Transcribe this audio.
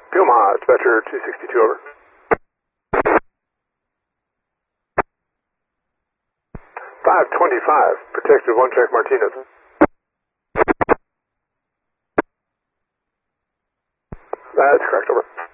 Omaha, dispatcher 262, over. 525, protective 1 check Martinez. That's correct, over.